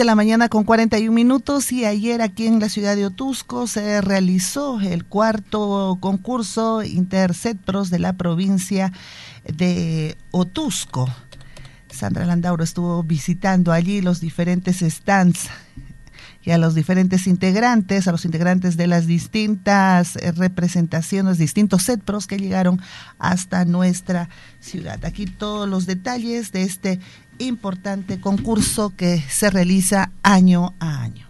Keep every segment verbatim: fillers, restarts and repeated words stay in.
de la mañana con cuarenta y un minutos y ayer aquí en la ciudad de Otusco se realizó el cuarto concurso Intercepros de la provincia de Otusco. Sandra Landauro estuvo visitando allí los diferentes stands y a los diferentes integrantes, a los integrantes de las distintas representaciones, distintos CEPROS que llegaron hasta nuestra ciudad. Aquí todos los detalles de este importante concurso que se realiza año a año.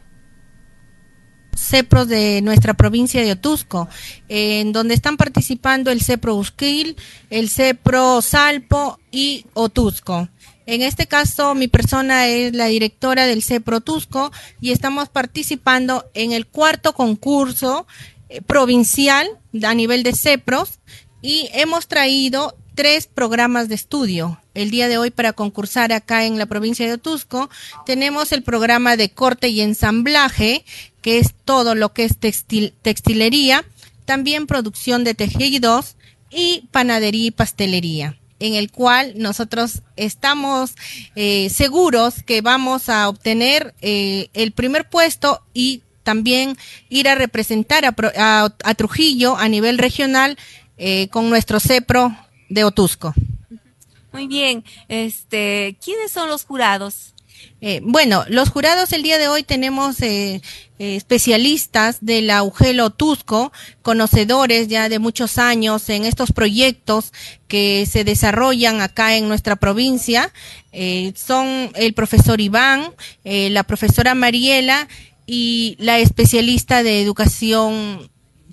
CEPROS de nuestra provincia de Otusco, en donde están participando el CEPRO Usquil, el CEPRO Salpo y Otusco. En este caso, mi persona es la directora del CEPRO Otusco y estamos participando en el cuarto concurso eh, provincial a nivel de CEPROS y hemos traído tres programas de estudio. El día de hoy para concursar acá en la provincia de Otusco tenemos el programa de corte y ensamblaje, que es todo lo que es textil, textilería, también producción de tejidos y panadería y pastelería, en el cual nosotros estamos eh, seguros que vamos a obtener eh, el primer puesto y también ir a representar a, a, a Trujillo a nivel regional eh, con nuestro CEPRO de Otusco. Muy bien, este, ¿quiénes son los jurados? Eh, bueno, los jurados el día de hoy tenemos eh, eh, especialistas de la UGEL Otusco, conocedores ya de muchos años en estos proyectos que se desarrollan acá en nuestra provincia. Eh, son el profesor Iván, eh, la profesora Mariela y la especialista de educación.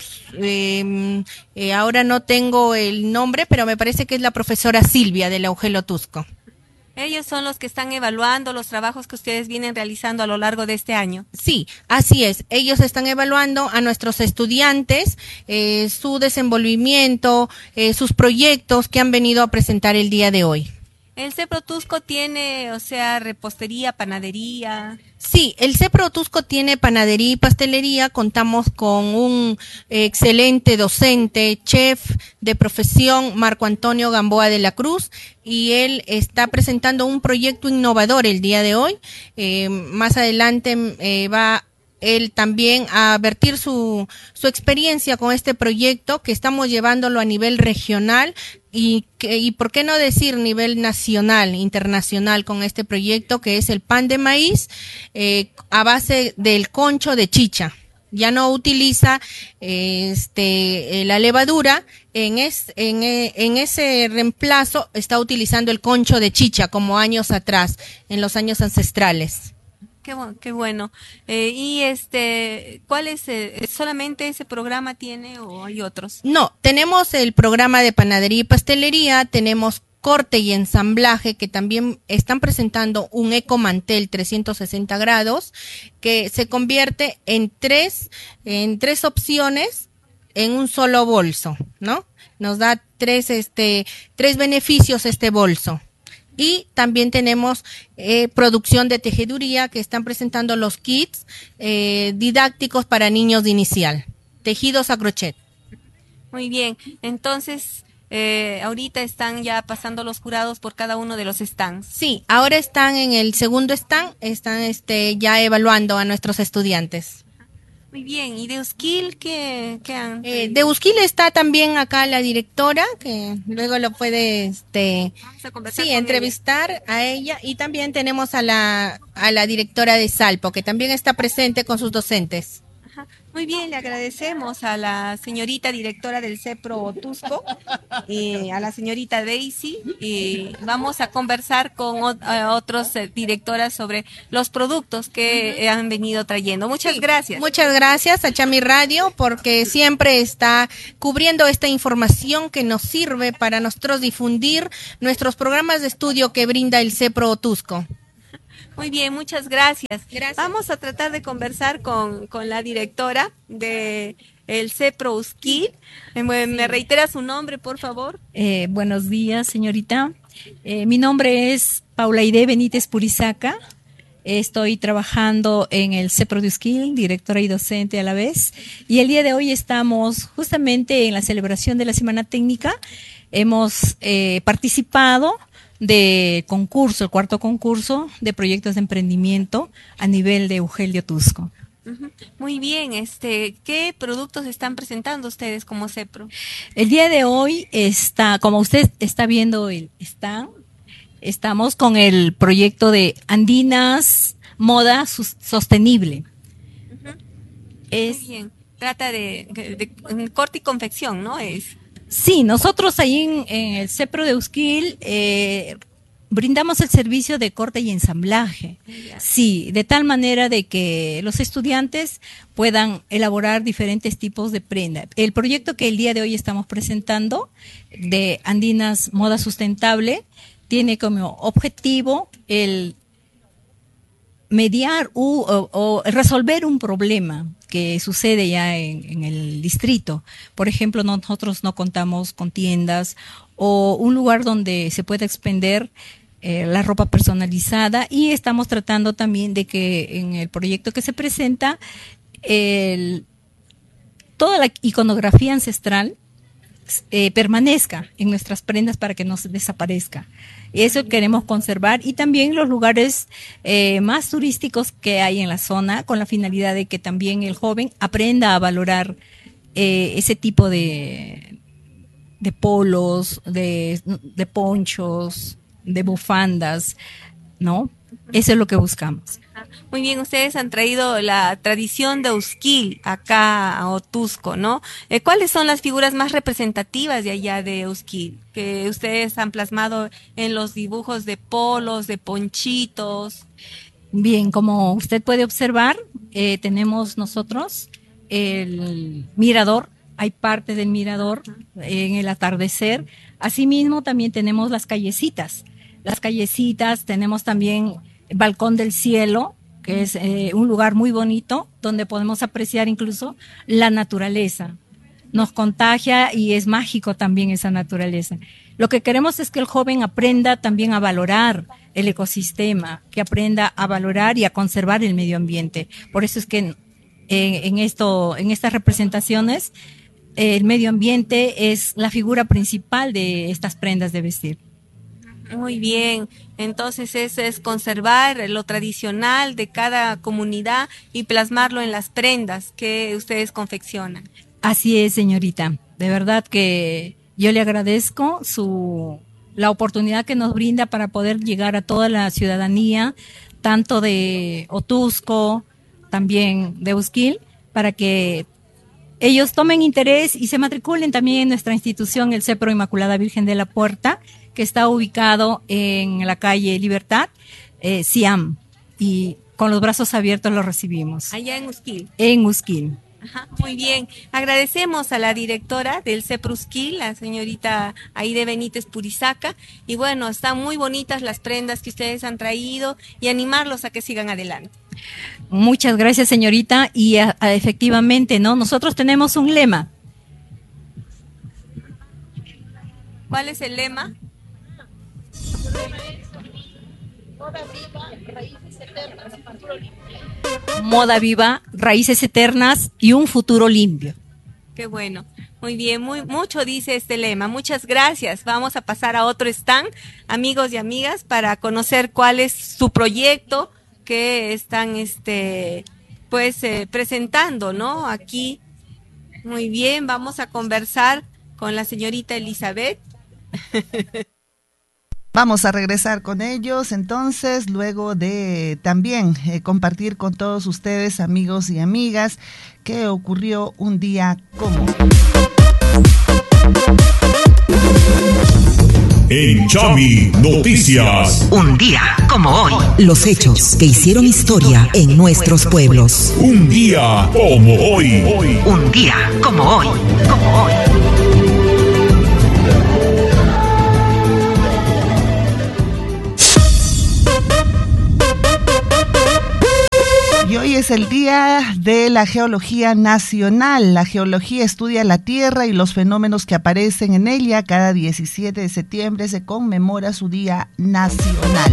Eh, eh, ahora no tengo el nombre, pero me parece que es la profesora Silvia de la UGEL Otusco. Ellos son los que están evaluando los trabajos que ustedes vienen realizando a lo largo de este año. Sí, así es. Ellos están evaluando a nuestros estudiantes, eh, su desenvolvimiento, eh, sus proyectos que han venido a presentar el día de hoy. ¿El CEPRO Otusco tiene, o sea, repostería, panadería? Sí, el CEPRO Otusco tiene panadería y pastelería. Contamos con un excelente docente, chef de profesión, Marco Antonio Gamboa de la Cruz, y él está presentando un proyecto innovador el día de hoy. Eh, más adelante eh, va él también a vertir su, su experiencia con este proyecto que estamos llevándolo a nivel regional y, que, y por qué no decir nivel nacional, internacional con este proyecto que es el pan de maíz eh, a base del concho de chicha. Ya no utiliza este la levadura, en, es, en, en ese reemplazo está utilizando el concho de chicha como años atrás, en los años ancestrales. Qué, qué bueno. Eh, y este, ¿cuál es? Eh, ¿Solamente ese programa tiene o hay otros? No, tenemos el programa de panadería y pastelería, tenemos corte y ensamblaje, que también están presentando un ecomantel trescientos sesenta grados, que se convierte en tres, en tres opciones en un solo bolso, ¿no? Nos da tres, este, tres beneficios este bolso. Y también tenemos eh, producción de tejeduría que están presentando los kits eh, didácticos para niños de inicial, tejidos a crochet. Muy bien, entonces eh, ahorita están ya pasando los jurados por cada uno de los stands. Sí, ahora están en el segundo stand, están este, ya evaluando a nuestros estudiantes. Muy bien, ¿y de Usquil qué, qué han? Eh, de Usquil está también acá la directora, que luego lo puede este, sí, entrevistar ella. A ella, y también tenemos a la, a la directora de Salpo, que también está presente con sus docentes. Ajá. Muy bien, le agradecemos a la señorita directora del CEPRO Otusco y a la señorita Daisy, y vamos a conversar con o, a otros eh, directoras sobre los productos que uh-huh. han venido trayendo. Muchas sí, gracias. Muchas gracias a Chami Radio porque siempre está cubriendo esta información que nos sirve para nosotros difundir nuestros programas de estudio que brinda el CEPRO Otusco. Muy bien, muchas gracias. Gracias. Vamos a tratar de conversar con, con la directora de el CEPRO Usquil. Me, sí. me reitera su nombre, por favor. Eh, buenos días, señorita. Eh, mi nombre es Paula Aide Benítez Purizaca. Estoy trabajando en el CEPRO de Usquil, directora y docente a la vez. Y el día de hoy estamos justamente en la celebración de la Semana Técnica. Hemos eh, participado de concurso, el cuarto concurso de proyectos de emprendimiento a nivel de U G E L de Otuzco. Muy bien, este, ¿qué productos están presentando ustedes como CEPRO? El día de hoy está, como usted está viendo el stand, estamos con el proyecto de Andinas Moda Sostenible. Uh-huh. Es, Muy bien, trata de, de, de corte y confección, ¿no? Es. Sí, nosotros ahí en, en el CEPRO de Usquil eh, brindamos el servicio de corte y ensamblaje. Sí, de tal manera de que los estudiantes puedan elaborar diferentes tipos de prenda. El proyecto que el día de hoy estamos presentando de Andinas Moda Sustentable tiene como objetivo el mediar u, o, o resolver un problema que sucede ya en, en el distrito. Por ejemplo, nosotros no contamos con tiendas o un lugar donde se pueda expender eh, la ropa personalizada, y estamos tratando también de que en el proyecto que se presenta el, toda la iconografía ancestral eh, permanezca en nuestras prendas para que no se desaparezca. Eso queremos conservar, y también los lugares eh, más turísticos que hay en la zona, con la finalidad de que también el joven aprenda a valorar eh, ese tipo de, de polos, de, de ponchos, de bufandas, ¿no? Eso es lo que buscamos. Muy bien, ustedes han traído la tradición de Usquil acá a Otuzco, ¿no? Eh, ¿Cuáles son las figuras más representativas de allá de Usquil que ustedes han plasmado en los dibujos de polos, de ponchitos? Bien, como usted puede observar, eh, tenemos nosotros el mirador, hay parte del mirador en el atardecer. Asimismo, también tenemos las callecitas. Las callecitas, tenemos también el Balcón del Cielo, que es eh, un lugar muy bonito donde podemos apreciar incluso la naturaleza. Nos contagia y es mágico también esa naturaleza. Lo que queremos es que el joven aprenda también a valorar el ecosistema, que aprenda a valorar y a conservar el medio ambiente. Por eso es que en, en, esto, en estas representaciones el medio ambiente es la figura principal de estas prendas de vestir. Muy bien, entonces eso es conservar lo tradicional de cada comunidad y plasmarlo en las prendas que ustedes confeccionan. Así es, señorita. De verdad que yo le agradezco su la oportunidad que nos brinda para poder llegar a toda la ciudadanía, tanto de Otuzco, también de Usquil, para que ellos tomen interés y se matriculen también en nuestra institución, el CEPRO Inmaculada Virgen de la Puerta, que está ubicado en la calle Libertad, eh, Siam, y con los brazos abiertos lo recibimos. Allá en Usquil. En Usquil. Ajá, muy bien. Agradecemos a la directora del CEPRO Usquil, la señorita Aide Benítez Purisaca, y bueno, están muy bonitas las prendas que ustedes han traído y animarlos a que sigan adelante. Muchas gracias, señorita, y a, a, efectivamente, ¿no? Nosotros tenemos un lema. ¿Cuál es el lema? Moda viva, raíces eternas, futuro limpio. Moda viva, raíces eternas y un futuro limpio. Qué bueno. Muy bien, muy mucho dice este lema. Muchas gracias. Vamos a pasar a otro stand, amigos y amigas, para conocer cuál es su proyecto que están este pues eh, presentando, ¿no? Aquí. Muy bien, vamos a conversar con la señorita Elizabeth. Vamos a regresar con ellos entonces, luego de también eh, compartir con todos ustedes, amigos y amigas, qué ocurrió un día como en Chami Noticias. Un día como hoy. Los hechos que hicieron historia en nuestros pueblos. Un día como hoy. Un día como hoy. Como hoy. Y hoy es el Día de la Geología Nacional. La geología estudia la Tierra y los fenómenos que aparecen en ella. Cada diecisiete de septiembre se conmemora su Día Nacional.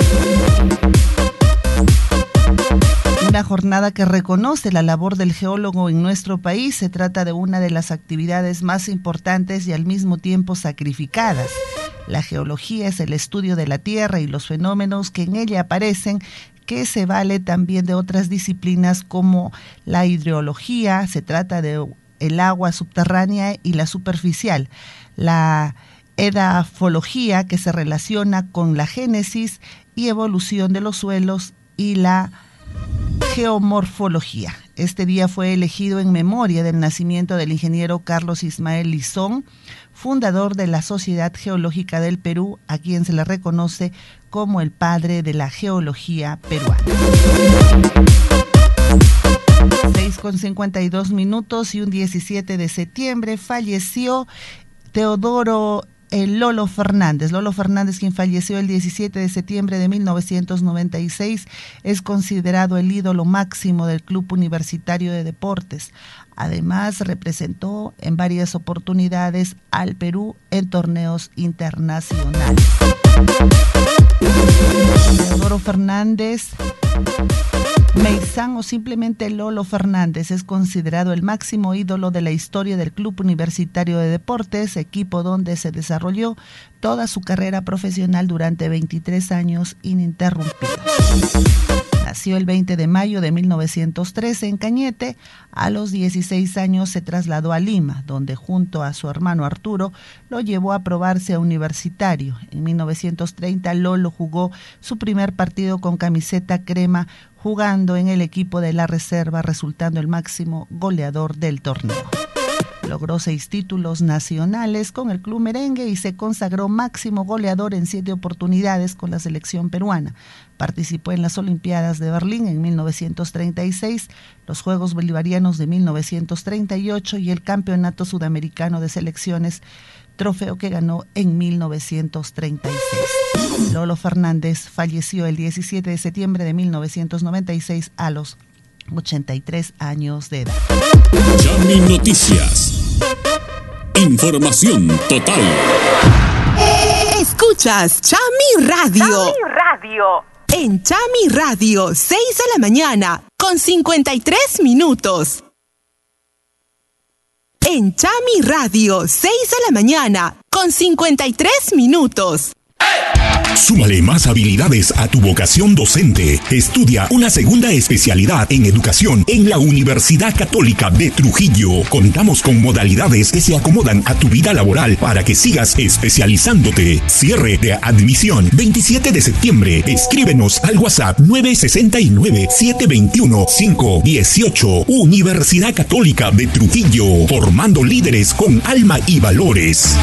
Una jornada que reconoce la labor del geólogo en nuestro país. Se trata de una de las actividades más importantes y al mismo tiempo sacrificadas. La geología es el estudio de la Tierra y los fenómenos que en ella aparecen, que se vale también de otras disciplinas como la hidrología, se trata de el agua subterránea y la superficial. La edafología, que se relaciona con la génesis y evolución de los suelos, y la geomorfología. Este día fue elegido en memoria del nacimiento del ingeniero Carlos Ismael Lizón, fundador de la Sociedad Geológica del Perú, a quien se le reconoce como el padre de la geología peruana. seis con cincuenta y dos minutos y un diecisiete de septiembre falleció Teodoro el Lolo Fernández. Lolo Fernández, quien falleció el diecisiete de septiembre de mil novecientos noventa y seis, es considerado el ídolo máximo del Club Universitario de Deportes. Además, representó en varias oportunidades al Perú en torneos internacionales. Teodoro Fernández Meizán, o simplemente Lolo Fernández, es considerado el máximo ídolo de la historia del Club Universitario de Deportes, equipo donde se desarrolló toda su carrera profesional durante veintitrés años ininterrumpidos. Nació el veinte de mayo de mil novecientos trece en Cañete. A los dieciséis años se trasladó a Lima, donde junto a su hermano Arturo lo llevó a probarse a Universitario. En mil novecientos treinta Lolo jugó su primer partido con camiseta crema, jugando en el equipo de la reserva, resultando el máximo goleador del torneo. Logró seis títulos nacionales con el Club Merengue y se consagró máximo goleador en siete oportunidades con la selección peruana. Participó en las Olimpiadas de Berlín en mil novecientos treinta y seis, los Juegos Bolivarianos de mil novecientos treinta y ocho y el Campeonato Sudamericano de Selecciones, trofeo que ganó en mil novecientos treinta y seis. Lolo Fernández falleció el diecisiete de septiembre de mil novecientos noventa y seis a los ochenta y tres años de edad. Chami Noticias. Información total. Escuchas Chami Radio. Chami Radio. En Chami Radio, seis de la mañana, con cincuenta y tres minutos. En Chami Radio, seis de la mañana, con cincuenta y tres minutos. Súmale más habilidades a tu vocación docente. Estudia una segunda especialidad en educación en la Universidad Católica de Trujillo. Contamos con modalidades que se acomodan a tu vida laboral para que sigas especializándote. Cierre de admisión veintisiete de septiembre. Escríbenos al WhatsApp nueve seis nueve, siete dos uno, cinco uno ocho. Universidad Católica de Trujillo, formando líderes con alma y valores.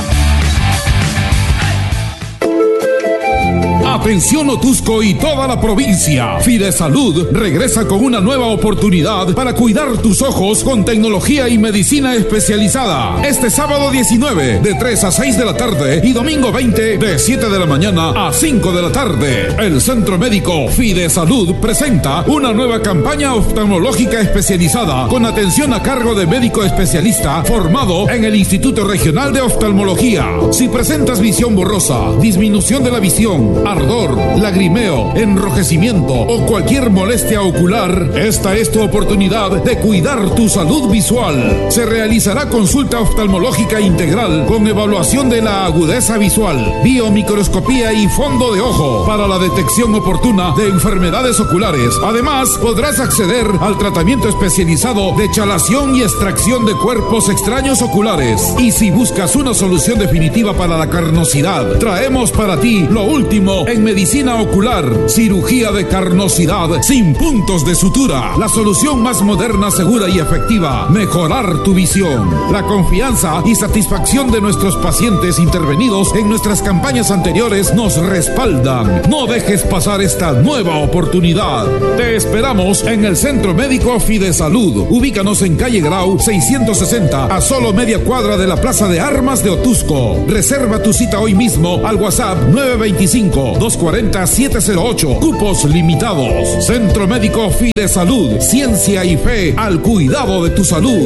Atención Otusco y toda la provincia. Fidesalud regresa con una nueva oportunidad para cuidar tus ojos con tecnología y medicina especializada. Este sábado diecinueve de tres a seis de la tarde y domingo veinte de siete de la mañana a cinco de la tarde. El Centro Médico Fidesalud presenta una nueva campaña oftalmológica especializada con atención a cargo de médico especialista formado en el Instituto Regional de Oftalmología. Si presentas visión borrosa, disminución de la visión, ardor, lagrimeo, enrojecimiento o cualquier molestia ocular, esta es tu oportunidad de cuidar tu salud visual. Se realizará consulta oftalmológica integral con evaluación de la agudeza visual, biomicroscopía y fondo de ojo para la detección oportuna de enfermedades oculares. Además, podrás acceder al tratamiento especializado de chalación y extracción de cuerpos extraños oculares. Y si buscas una solución definitiva para la carnosidad, traemos para ti lo último en medicina ocular, cirugía de carnosidad sin puntos de sutura. La solución más moderna, segura y efectiva. Mejorar tu visión. La confianza y satisfacción de nuestros pacientes intervenidos en nuestras campañas anteriores nos respaldan. No dejes pasar esta nueva oportunidad. Te esperamos en el Centro Médico Fidesalud. Ubícanos en calle Grau seiscientos sesenta, a solo media cuadra de la Plaza de Armas de Otusco. Reserva tu cita hoy mismo al WhatsApp nueve dos cinco, dos cuatro cero, siete cero ocho. Cupos limitados. Centro Médico Fidesalud. Ciencia y fe al cuidado de tu salud.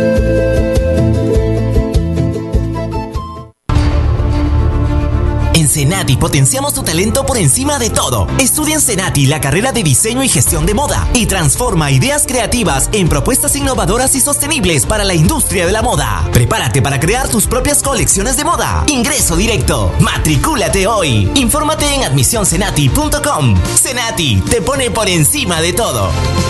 En Senati potenciamos tu talento por encima de todo. Estudia en Senati la carrera de diseño y gestión de moda y transforma ideas creativas en propuestas innovadoras y sostenibles para la industria de la moda. Prepárate para crear tus propias colecciones de moda. Ingreso directo. Matricúlate hoy. Infórmate en admisión senati punto com. Senati te pone por encima de todo.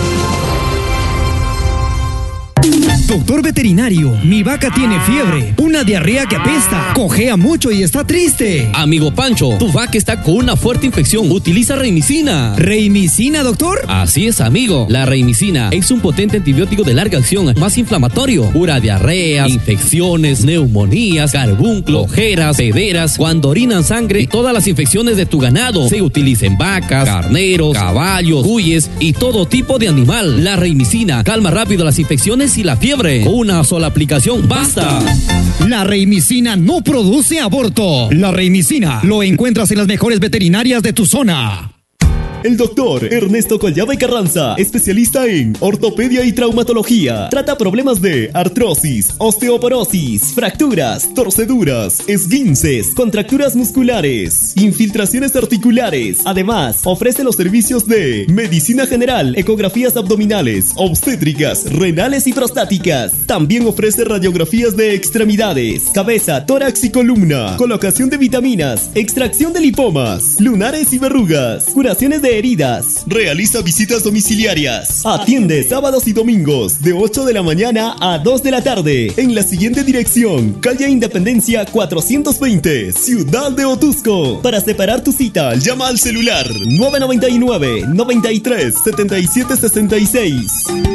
Doctor veterinario, mi vaca tiene fiebre, una diarrea que apesta, cojea mucho y está triste. Amigo Pancho, tu vaca está con una fuerte infección. Utiliza Reimicina. ¿Reimicina, doctor? Así es, amigo. La Reimicina es un potente antibiótico de larga acción, más inflamatorio. Cura diarreas, infecciones, neumonías, carbunclo, ojeras, pederas, cuando orinan sangre y todas las infecciones de tu ganado. Se utiliza en vacas, carneros, caballos, cuyes y todo tipo de animal. La Reimicina calma rápido las infecciones y la fiebre. Una sola aplicación basta. La Reimicina no produce aborto. La Reimicina lo encuentras en las mejores veterinarias de tu zona. El doctor Ernesto Collada y Carranza, especialista en ortopedia y traumatología. Trata problemas de artrosis, osteoporosis, fracturas, torceduras, esguinces, contracturas musculares, infiltraciones articulares. Además, ofrece los servicios de medicina general, ecografías abdominales, obstétricas, renales y prostáticas. También ofrece radiografías de extremidades, cabeza, tórax y columna, colocación de vitaminas, extracción de lipomas, lunares y verrugas, curaciones de heridas. Realiza visitas domiciliarias. Atiende sábados y domingos de ocho de la mañana a dos de la tarde en la siguiente dirección: calle Independencia cuatrocientos veinte, Ciudad de Otuzco. Para separar tu cita, llama al celular nueve nueve nueve, noventa y tres, setenta y siete sesenta y seis.